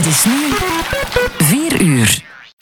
Het is nu 4 uur.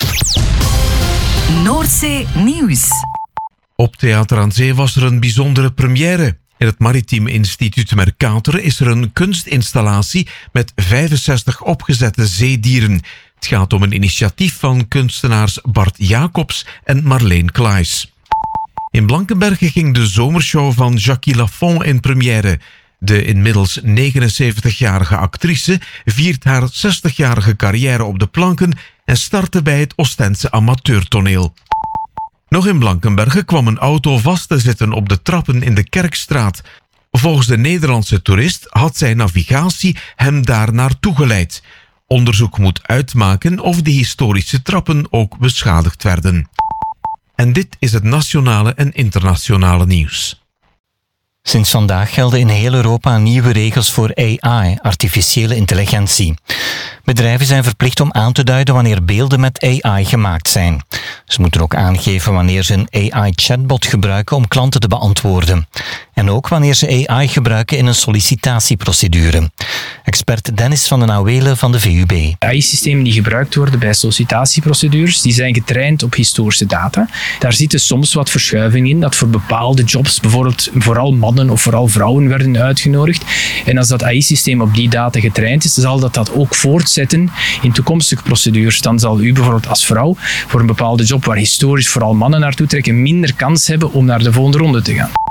Noordzee Nieuws. Op Theater aan Zee was er een bijzondere première. In het Maritiem Instituut Mercator is er een kunstinstallatie met 65 opgezette zeedieren. Het gaat om een initiatief van kunstenaars Bart Jacobs en Marleen Klaes. In Blankenberge ging de zomershow van Jackie Lafont in première. De inmiddels 79-jarige actrice viert haar 60-jarige carrière op de planken en startte bij het Oostense amateurtoneel. Nog in Blankenberge kwam een auto vast te zitten op de trappen in de Kerkstraat. Volgens de Nederlandse toerist had zijn navigatie hem daar naartoe geleid. Onderzoek moet uitmaken of de historische trappen ook beschadigd werden. En dit is het nationale en internationale nieuws. Sinds vandaag gelden in heel Europa nieuwe regels voor AI, artificiële intelligentie. Bedrijven zijn verplicht om aan te duiden wanneer beelden met AI gemaakt zijn. Ze moeten ook aangeven wanneer ze een AI-chatbot gebruiken om klanten te beantwoorden. En ook wanneer ze AI gebruiken in een sollicitatieprocedure. Expert Dennis van den Auwelen van de VUB. AI-systemen die gebruikt worden bij sollicitatieprocedures, die zijn getraind op historische data. Daar zitten soms wat verschuivingen in, dat voor bepaalde jobs bijvoorbeeld vooral mannen of vooral vrouwen werden uitgenodigd. En als dat AI-systeem op die data getraind is, zal dat ook voortzetten in toekomstige procedures. Dan zal u bijvoorbeeld als vrouw voor een bepaalde job waar historisch vooral mannen naartoe trekken, minder kans hebben om naar de volgende ronde te gaan.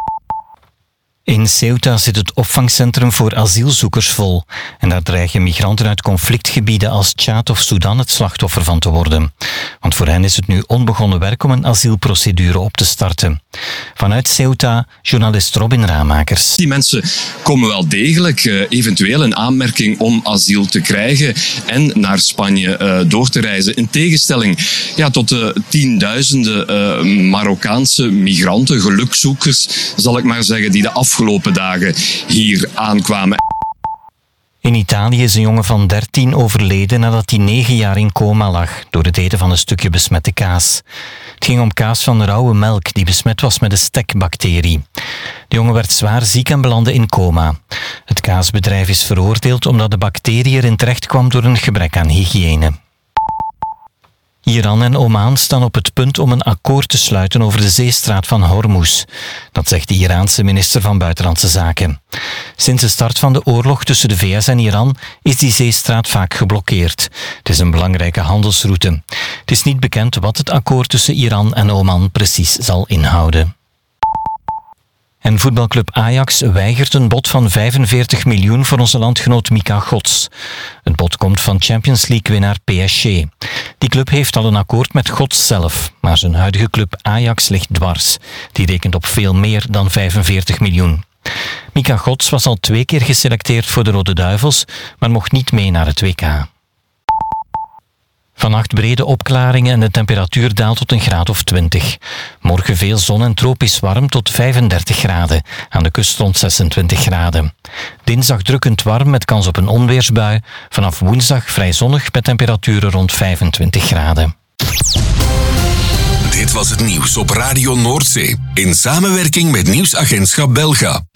In Ceuta zit het opvangcentrum voor asielzoekers vol. En daar dreigen migranten uit conflictgebieden als Tjaad of Sudan het slachtoffer van te worden. Want voor hen is het nu onbegonnen werk om een asielprocedure op te starten. Vanuit Ceuta, journalist Robin Ramakers. Die mensen komen wel degelijk eventueel in aanmerking om asiel te krijgen en naar Spanje door te reizen. In tegenstelling tot de tienduizenden Marokkaanse migranten, gelukzoekers, zal ik maar zeggen, die de afgelopen dagen hier aankwamen. In Italië is een jongen van 13 overleden nadat hij 9 jaar in coma lag door het eten van een stukje besmette kaas. Het ging om kaas van rauwe melk die besmet was met de stekbacterie. De jongen werd zwaar ziek en belandde in coma. Het kaasbedrijf is veroordeeld omdat de bacterie erin terecht kwam door een gebrek aan hygiëne. Iran en Oman staan op het punt om een akkoord te sluiten over de zeestraat van Hormuz. Dat zegt de Iraanse minister van Buitenlandse Zaken. Sinds de start van de oorlog tussen de VS en Iran is die zeestraat vaak geblokkeerd. Het is een belangrijke handelsroute. Het is niet bekend wat het akkoord tussen Iran en Oman precies zal inhouden. En voetbalclub Ajax weigert een bod van 45 miljoen voor onze landgenoot Mika Gods. Het bod komt van Champions League-winnaar PSG. Die club heeft al een akkoord met Gods zelf, maar zijn huidige club Ajax ligt dwars. Die rekent op veel meer dan 45 miljoen. Mika Gods was al 2 keer geselecteerd voor de Rode Duivels, maar mocht niet mee naar het WK. Vannacht brede opklaringen en de temperatuur daalt tot een graad of 20. Morgen veel zon en tropisch warm tot 35 graden. Aan de kust rond 26 graden. Dinsdag drukkend warm met kans op een onweersbui. Vanaf woensdag vrij zonnig met temperaturen rond 25 graden. Dit was het nieuws op Radio Noordzee. In samenwerking met Nieuwsagentschap Belga.